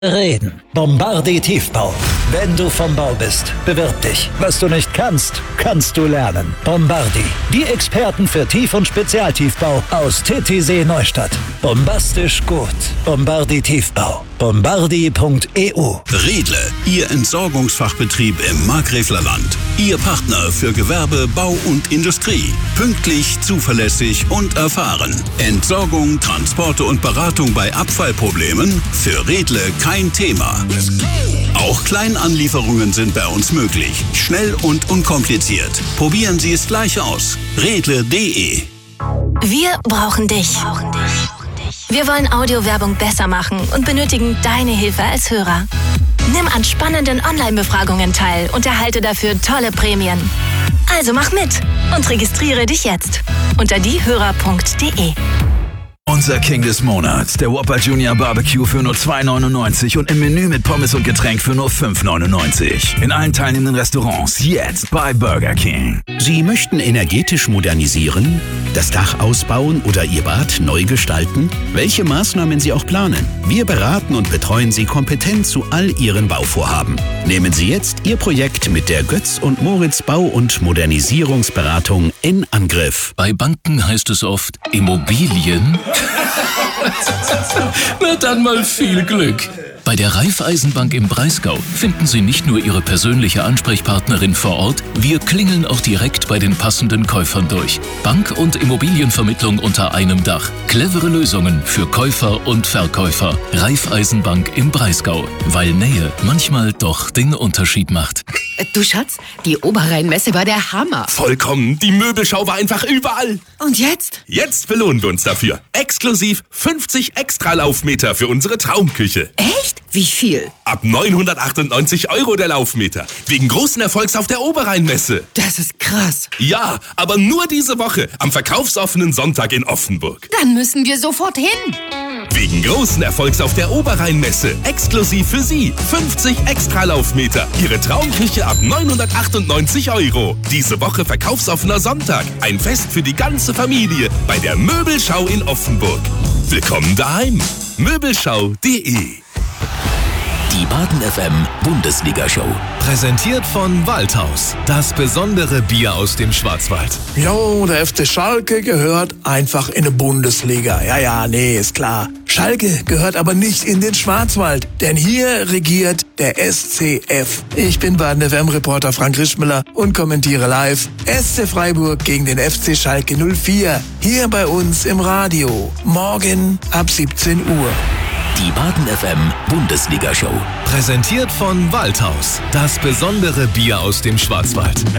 Reden. Bombardi Tiefbau. Wenn du vom Bau bist, bewirb dich. Was du nicht kannst, kannst du lernen. Bombardi. Die Experten für Tief- und Spezialtiefbau aus Titisee Neustadt. Bombastisch gut. Bombardi Tiefbau. Bombardi.eu. Redle, Ihr Entsorgungsfachbetrieb im Markgräflerland. Ihr Partner für Gewerbe, Bau und Industrie. Pünktlich, zuverlässig und erfahren. Entsorgung, Transporte und Beratung bei Abfallproblemen? Für Redle kein Thema. Auch Kleinanlieferungen sind bei uns möglich. Schnell und unkompliziert. Probieren Sie es gleich aus. Redle.de. Wir brauchen dich. Wir wollen Audiowerbung besser machen und benötigen deine Hilfe als Hörer. Nimm an spannenden Online-Befragungen teil und erhalte dafür tolle Prämien. Also mach mit und registriere dich jetzt unter diehörer.de. Unser King des Monats, der Whopper Junior Barbecue für nur $2,99 und im Menü mit Pommes und Getränk für nur $5,99. In allen teilnehmenden Restaurants jetzt bei Burger King. Sie möchten energetisch modernisieren, das Dach ausbauen oder Ihr Bad neu gestalten? Welche Maßnahmen Sie auch planen, wir beraten und betreuen Sie kompetent zu all Ihren Bauvorhaben. Nehmen Sie jetzt Ihr Projekt mit der Götz und Moritz Bau- und Modernisierungsberatung in Angriff. Bei Banken heißt es oft Immobilien. Na dann mal viel Glück. Bei der Raiffeisenbank im Breisgau finden Sie nicht nur Ihre persönliche Ansprechpartnerin vor Ort, wir klingeln auch direkt bei den passenden Käufern durch. Bank- und Immobilienvermittlung unter einem Dach. Clevere Lösungen für Käufer und Verkäufer. Raiffeisenbank im Breisgau, weil Nähe manchmal doch den Unterschied macht. Du Schatz, die Oberrheinmesse war der Hammer. Vollkommen, die Möbelschau war einfach überall. Und jetzt? Jetzt belohnen wir uns dafür. Exklusiv 50 extra Laufmeter für unsere Traumküche. Echt? Wie viel? Ab 998 € der Laufmeter. Wegen großen Erfolgs auf der Oberrheinmesse. Das ist krass. Ja, aber nur diese Woche am verkaufsoffenen Sonntag in Offenburg. Dann müssen wir sofort hin. Wegen großen Erfolgs auf der Oberrheinmesse. Exklusiv für Sie. 50 extra Laufmeter. Ihre Traumküche ab 998 €. Diese Woche verkaufsoffener Sonntag. Ein Fest für die ganze Familie bei der Möbelschau in Offenburg. Willkommen daheim. Möbelschau.de. Die Baden FM Bundesliga-Show. Präsentiert von Waldhaus. Das besondere Bier aus dem Schwarzwald. Jo, der FC Schalke gehört einfach in die Bundesliga. Ja, nee, ist klar. Schalke gehört aber nicht in den Schwarzwald, denn hier regiert der SCF. Ich bin Baden FM-Reporter Frank Rischmüller und kommentiere live SC Freiburg gegen den FC Schalke 04. Hier bei uns im Radio. Morgen ab 17 Uhr. Die Baden FM Bundesliga-Show. Präsentiert von Waldhaus. Das besondere Bier aus dem Schwarzwald.